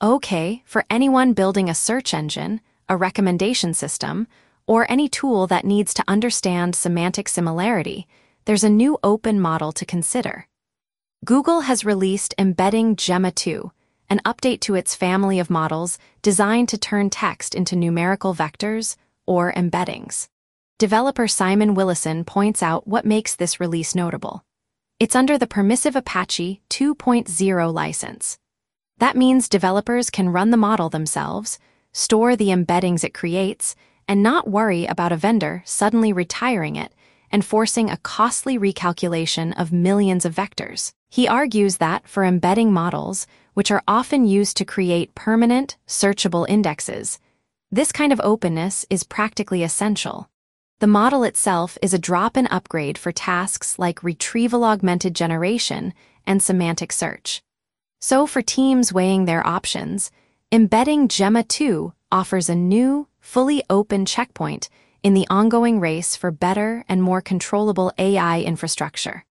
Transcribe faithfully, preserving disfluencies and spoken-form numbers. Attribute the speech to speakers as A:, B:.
A: Okay, for anyone building a search engine, a recommendation system, or any tool that needs to understand semantic similarity, there's a new open model to consider. Google has released Embedding Gemma two, an update to its family of models designed to turn text into numerical vectors, or embeddings. Developer Simon Willison points out what makes this release notable. It's under the permissive Apache two point oh license. That means developers can run the model themselves, store the embeddings it creates, and not worry about a vendor suddenly retiring it and forcing a costly recalculation of millions of vectors. He argues that for embedding models, which are often used to create permanent, searchable indexes, this kind of openness is practically essential. The model itself is a drop-in upgrade for tasks like retrieval-augmented generation and semantic search. So for teams weighing their options, Embedding Gemma two offers a new, fully open checkpoint in the ongoing race for better and more controllable A I infrastructure.